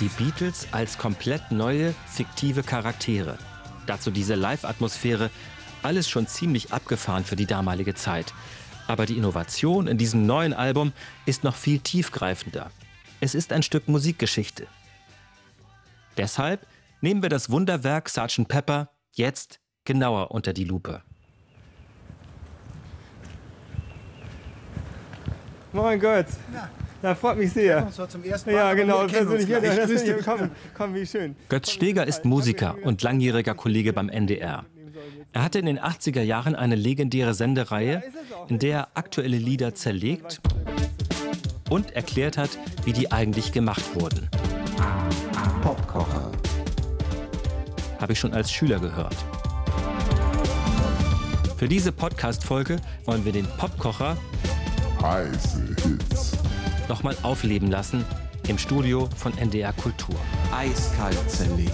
Die Beatles als komplett neue, fiktive Charaktere. Dazu diese Live-Atmosphäre, alles schon ziemlich abgefahren für die damalige Zeit. Aber die Innovation in diesem neuen Album ist noch viel tiefgreifender. Es ist ein Stück Musikgeschichte. Deshalb nehmen wir das Wunderwerk Sgt. Pepper jetzt genauer unter die Lupe. Moin Götz. Ja, freut mich sehr. Das war zum ersten Mal. Ja, genau. Persönlich. Komm, wie schön. Götz Steger ist Musiker und langjähriger Kollege beim NDR. Er hatte in den 80er Jahren eine legendäre Sendereihe, in der er aktuelle Lieder zerlegt und erklärt hat, wie die eigentlich gemacht wurden. Popkocher. Habe ich schon als Schüler gehört. Für diese Podcast-Folge wollen wir den Popkocher Heiße Hits. nochmal aufleben lassen im Studio von NDR Kultur. Eiskalt zerlegt.